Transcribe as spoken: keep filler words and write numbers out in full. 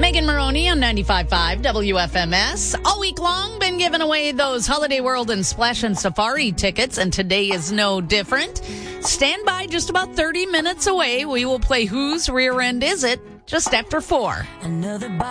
Megan Maroney on ninety-five point five W F M S. All week long, been giving away those Holiday World and Splash and Safari tickets, and today is no different. Stand by, just about thirty minutes away. We will play Whose Rear End Is It just after four. Another